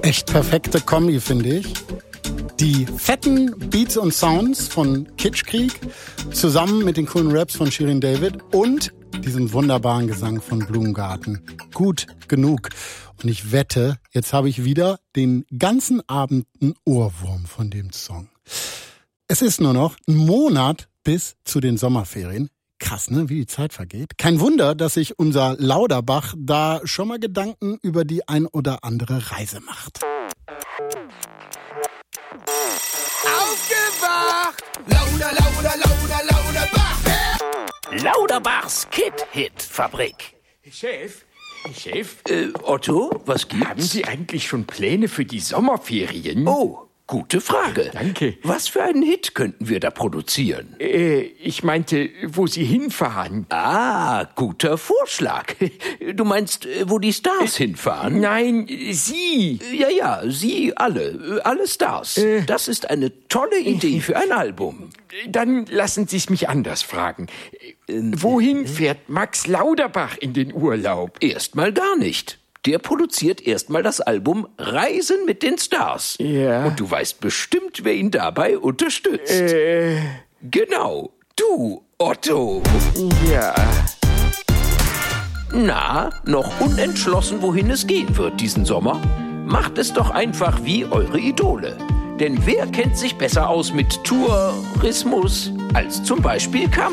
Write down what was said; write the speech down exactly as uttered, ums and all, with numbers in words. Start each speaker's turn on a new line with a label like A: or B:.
A: echt perfekte Kombi, finde ich. Die fetten Beats und Sounds von Kitschkrieg zusammen mit den coolen Raps von Shirin David und diesen wunderbaren Gesang von Blumengarten. Gut genug. Und ich wette, jetzt habe ich wieder den ganzen Abend einen Ohrwurm von dem Song. Es ist nur noch ein Monat bis zu den Sommerferien. Krass, ne, wie die Zeit vergeht. Kein Wunder, dass sich unser Lauderbach da schon mal Gedanken über die ein oder andere Reise macht.
B: Aufgewacht! Lauder, lauder, lauder, Lauderbach!
C: Lauderbachs Kid-Hit-Fabrik.
D: Chef, Chef,
C: Äh, Otto, was gibt's?
D: haben Sie eigentlich schon Pläne für die Sommerferien?
C: Oh, gute Frage.
D: Danke.
C: Was für einen Hit könnten wir da produzieren?
D: Äh, ich meinte, wo Sie hinfahren.
C: Ah, guter Vorschlag. Du meinst, wo die Stars hinfahren?
D: Nein, Sie.
C: Ja, ja, Sie alle, alle Stars.
D: Äh.
C: Das ist eine tolle Idee für ein Album.
D: Dann lassen Sie es mich anders fragen. Wohin fährt Max Lauderbach in den Urlaub?
C: Erstmal gar nicht. Der produziert erstmal das Album Reisen mit den Stars.
D: Ja.
C: Und du weißt bestimmt, wer ihn dabei unterstützt.
D: Äh,
C: Genau, du, Otto.
D: ja.
C: Na, noch unentschlossen, wohin es gehen wird diesen Sommer? Macht es doch einfach wie eure Idole. Denn wer kennt sich besser aus mit Tourismus als zum Beispiel Kam